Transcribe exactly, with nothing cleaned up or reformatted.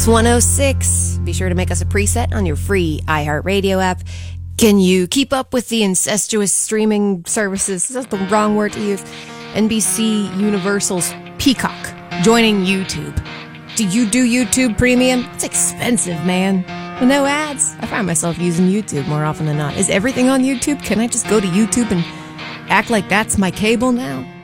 X one oh six. Be sure to make us a preset on your free iHeartRadio app. Can you keep up with the incestuous streaming services? Is that the wrong word to use? N B C Universal's Peacock joining YouTube. Do you do YouTube Premium? It's expensive, man. With no ads. I find myself using YouTube more often than not. Is everything on YouTube? Can I just go to YouTube and act like that's my cable now?